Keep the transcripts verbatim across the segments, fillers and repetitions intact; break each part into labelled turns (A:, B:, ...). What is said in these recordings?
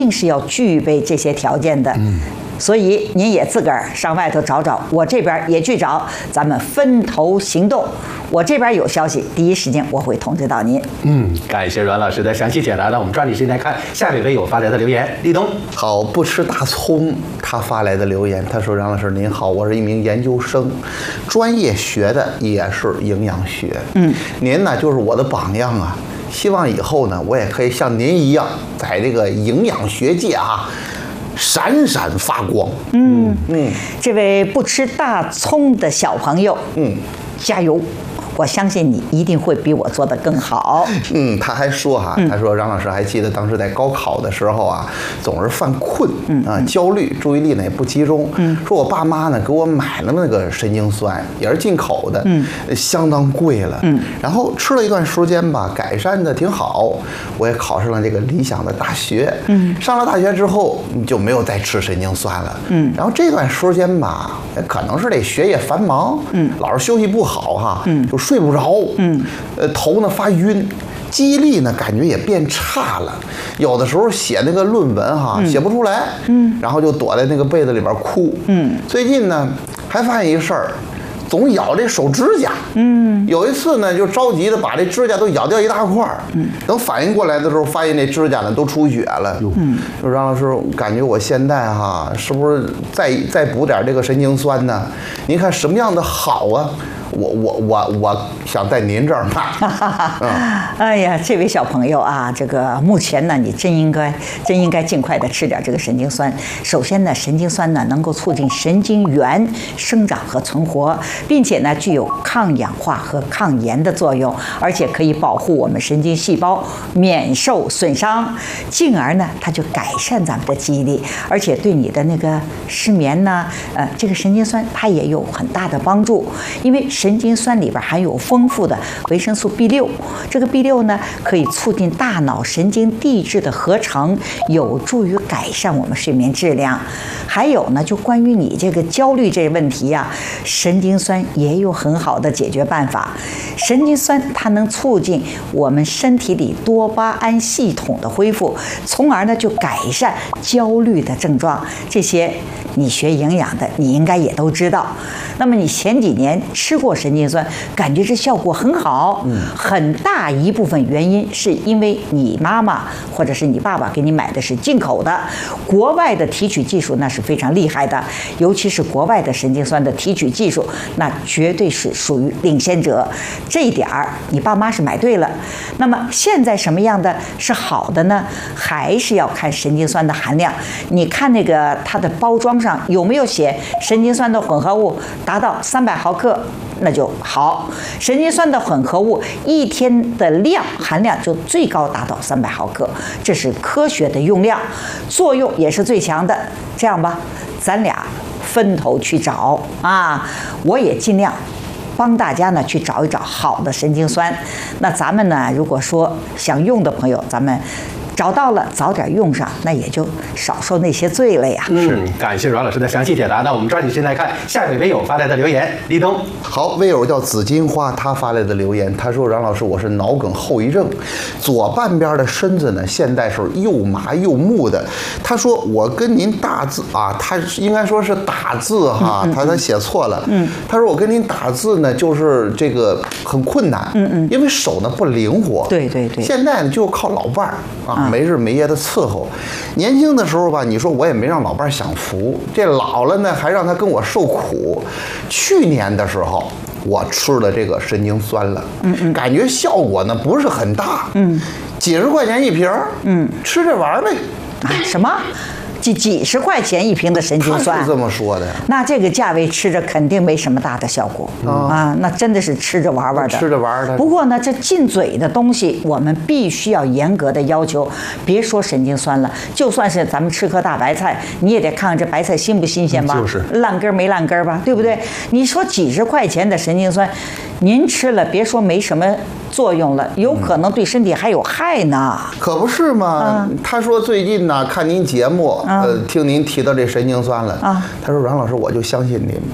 A: 定是要具备这些条件的。嗯。所以您也自个儿上外头找找，我这边也去找，咱们分头行动。我这边有消息，第一时间我会通知到您。
B: 嗯，感谢阮老师的详细解答。那我们抓紧时间来看下一位友发来的留言，立冬。
C: 好，不吃大葱，他发来的留言，他说：“杨老师您好，我是一名研究生，专业学的也是营养学。嗯，您呢就是我的榜样啊，希望以后呢我也可以像您一样，在这个营养学界啊。”闪闪发光。
A: 嗯嗯，这位不吃大葱的小朋友，嗯，加油！我相信你一定会比我做得更好。
C: 嗯，他还说哈、啊，他说张老师还记得当时在高考的时候啊，总是犯困，嗯啊，焦虑，注意力呢也不集中。嗯，说我爸妈呢给我买了那个神经酸，也是进口的，嗯，相当贵了。嗯，然后吃了一段时间吧，改善的挺好，我也考上了这个理想的大学。嗯，上了大学之后就没有再吃神经酸了。嗯，然后这段时间吧，可能是这学业繁忙，嗯，老是休息不好哈，嗯，就睡不着，嗯，呃，头呢发晕，记忆力呢感觉也变差了，有的时候写那个论文哈、嗯、写不出来，嗯，然后就躲在那个被子里边哭，嗯，最近呢还发现一个事儿，总咬这手指甲，嗯，有一次呢就着急的把这指甲都咬掉一大块儿，嗯，等反应过来的时候，发现这指甲呢都出血了，嗯，就张老师感觉我现在哈是不是再再补点这个神经酸呢？您看什么样的好啊？我我我我想在您这儿买。
A: 嗯、哎呀，这位小朋友啊，这个目前呢，你真应该真应该尽快的吃点这个神经酸。首先呢，神经酸呢能够促进神经元生长和存活，并且呢具有抗氧化和抗炎的作用，而且可以保护我们神经细胞免受损伤，进而呢它就改善咱们的记忆力，而且对你的那个失眠呢，呃，这个神经酸它也有很大的帮助，因为神经酸里边含有丰富的维生素 B 六， 这个 B 六 呢可以促进大脑神经递质的合成，有助于改善我们睡眠质量。还有呢，就关于你这个焦虑这个问题呀、啊，神经酸也有很好的解决办法。神经酸它能促进我们身体里多巴胺系统的恢复，从而呢就改善焦虑的症状。这些你学营养的，你应该也都知道。那么你前几年吃过神经酸，感觉这效果很好，嗯，很大一部分原因是因为你妈妈或者是你爸爸给你买的是进口的，国外的提取技术那是非常厉害的，尤其是国外的神经酸的提取技术，那绝对是属于领先者。这一点儿你爸妈是买对了。那么现在什么样的是好的呢？还是要看神经酸的含量。你看那个它的包装上有没有写神经酸的混合物达到三百毫克，那就好。神经酸的混合物一天的量含量就最高达到三百毫克，这是科学的用量，作用也是最强的。这样吧，咱俩分头去找啊，我也尽量帮大家呢去找一找好的神经酸。那咱们呢，如果说想用的朋友，咱们找到了早点用上，那也就少受那些罪了呀。
B: 是，感谢阮老师的详细解答。那我们抓紧时间来看下一位微友发来的留言，立冬。
C: 好，微友叫紫金花，他发来的留言，他说：“阮老师，我是脑梗后遗症，左半边的身子呢，现在是又麻又木的。他说我跟您大字啊，他应该说是打字哈，他他写错了。嗯，他说我跟您打字呢，就是这个很困难。嗯嗯，因为手呢不灵活。
A: 对对对。
C: 现在呢就靠老伴儿啊。”没日没夜的伺候，年轻的时候吧，你说我也没让老伴享福，这老了呢还让他跟我受苦。去年的时候，我吃了这个神经酸了，嗯嗯，感觉效果呢不是很大，嗯，几十块钱一瓶，嗯，吃着玩呗。
A: 啊，什么？几几十块钱一瓶的神经酸，
C: 他是这么说的。
A: 那这个价位吃着肯定没什么大的效果、嗯、啊，那真的是吃着玩玩的，
C: 吃着玩的。
A: 不过呢，这进嘴的东西我们必须要严格的要求。别说神经酸了，就算是咱们吃颗大白菜，你也得看看这白菜新不新鲜吧，
C: 就是
A: 烂根没烂根吧，对不对？你说几十块钱的神经酸，您吃了别说没什么作用了，有可能对身体还有害呢。
C: 可不是吗？嗯、他说最近呢看您节目。呃，听您提到这神经酸了啊，他说阮老师，我就相信您，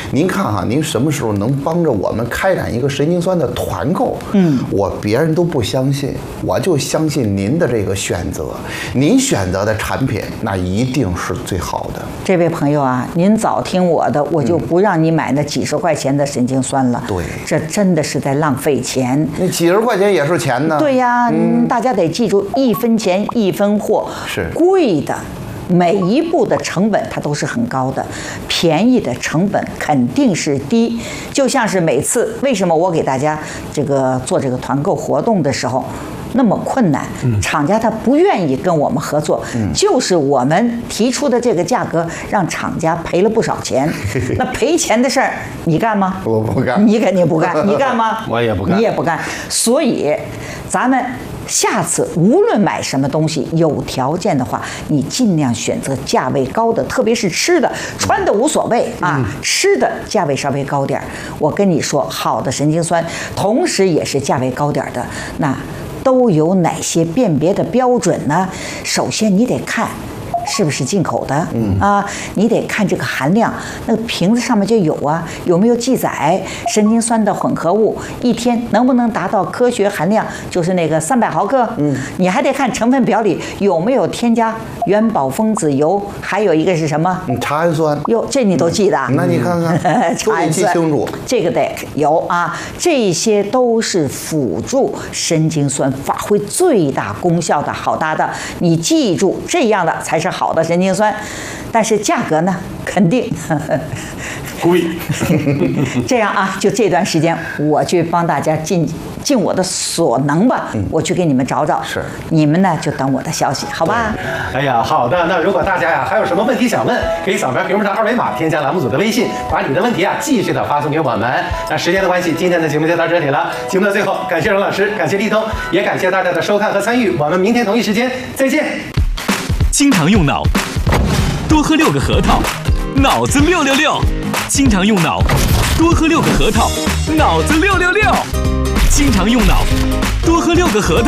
C: 您看哈，您什么时候能帮着我们开展一个神经酸的团购？嗯，我别人都不相信，我就相信您的这个选择，您选择的产品那一定是最好的。
A: 这位朋友啊，您早听我的，我就不让你买那几十块钱的神经酸了。
C: 对，
A: 这真的是在浪费钱。
C: 那几十块钱也是钱呢。
A: 对呀，嗯，大家得记住，一分钱一分货，
C: 是
A: 贵的。每一步的成本它都是很高的，便宜的成本肯定是低。就像是每次为什么我给大家这个做这个团购活动的时候那么困难，厂家他不愿意跟我们合作，嗯、就是我们提出的这个价格让厂家赔了不少钱。那赔钱的事儿你干吗？
C: 我不干。
A: 你肯定不干。你干吗？
B: 我也不干。
A: 你也不干。所以咱们下次无论买什么东西，有条件的话，你尽量选择价位高的，特别是吃的，穿的无所谓啊，嗯、吃的价位稍微高点儿。我跟你说，好的神经酸，同时也是价位高点儿的，那都有哪些辨别的标准呢？首先你得看是不是进口的？嗯啊，你得看这个含量，那个瓶子上面就有啊，有没有记载神经酸的混合物一天能不能达到科学含量，就是那个三百毫克。嗯，你还得看成分表里有没有添加元宝分子油，还有一个是什么？
C: 嗯，茶氨酸。
A: 哟，这你都记得？
C: 嗯、那你看看，
A: 茶氨酸
C: 记清楚。
A: 这个得有啊，这些都是辅助神经酸发挥最大功效的好搭档。你记住，这样的才是好。好的神经酸，但是价格呢，肯定
B: 贵。
A: 这样啊，就这段时间，我去帮大家尽尽我的所能吧，嗯、我去给你们找找。
C: 是，
A: 你们呢就等我的消息，好吧？
B: 哎呀，好的。那如果大家呀还有什么问题想问，可以扫描屏幕上二维码，添加栏目组的微信，把你的问题啊继续的发送给我们。那时间的关系，今天的节目就到这里了。节目的最后，感谢荣老师，感谢立冬，也感谢大家的收看和参与。我们明天同一时间再见。
D: 经常用脑，多喝六个核桃，脑子六六六。经常用脑，多喝六个核桃，脑子六六六。经常用脑，多喝六个核桃。